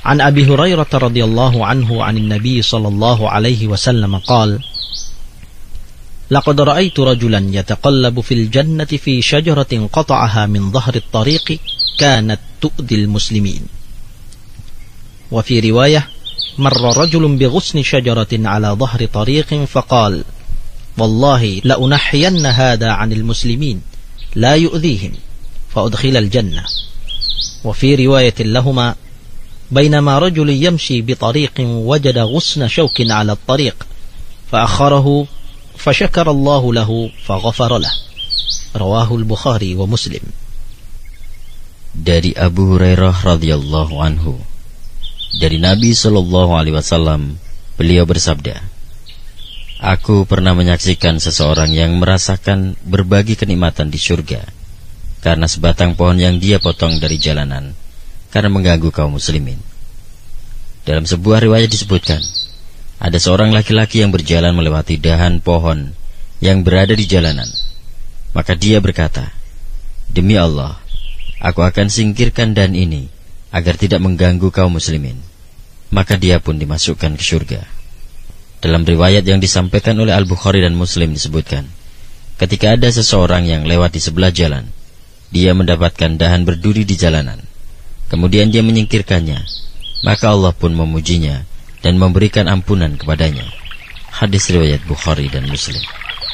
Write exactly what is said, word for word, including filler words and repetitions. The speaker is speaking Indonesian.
عن أبي هريرة رضي الله عنه عن النبي صلى الله عليه وسلم قال لقد رأيت رجلا يتقلب في الجنة في شجرة قطعها من ظهر الطريق كانت تؤذي المسلمين. وفي رواية مر رجل بغصن شجرة على ظهر طريق فقال والله لأنحين هذا عن المسلمين لا يؤذيهم فأدخل الجنة. وفي رواية لهما بينما رجل يمشي بطريق وجد غصن شوك على الطريق فأخره فشكر الله له فغفر له. رواه البخاري ومسلم. Dari Abu Hurairah radhiyallahu anhu, dari Nabi sallallahu alaihi wasallam, beliau bersabda, aku pernah menyaksikan seseorang yang merasakan berbagi kenikmatan di surga karena sebatang pohon yang dia potong dari jalanan karena mengganggu kaum muslimin. Dalam sebuah riwayat disebutkan, ada seorang laki-laki yang berjalan melewati dahan pohon yang berada di jalanan. Maka dia berkata, demi Allah, aku akan singkirkan dahan ini agar tidak mengganggu kaum muslimin. Maka dia pun dimasukkan ke surga. Dalam riwayat yang disampaikan oleh Al-Bukhari dan Muslim disebutkan, ketika ada seseorang yang lewat di sebelah jalan, dia mendapatkan dahan berduri di jalanan. Kemudian dia menyingkirkannya, maka Allah pun memujinya dan memberikan ampunan kepadanya. Hadis riwayat Bukhari dan Muslim.